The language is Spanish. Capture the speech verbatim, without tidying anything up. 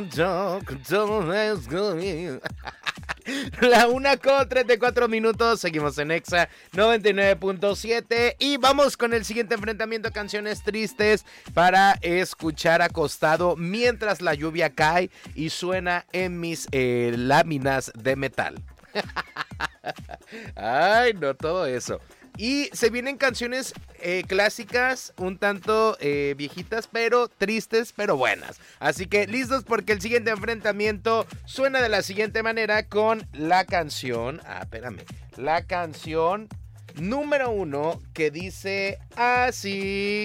La una con treinta y cuatro minutos, seguimos en Exa noventa y nueve punto siete y vamos con el siguiente enfrentamiento, canciones tristes para escuchar acostado mientras la lluvia cae y suena en mis eh, láminas de metal. Ay, no, todo eso. Y se vienen canciones eh, clásicas, un tanto eh, viejitas, pero tristes, pero buenas. Así que listos porque el siguiente enfrentamiento suena de la siguiente manera con la canción... Ah, espérame. La canción número uno que dice así...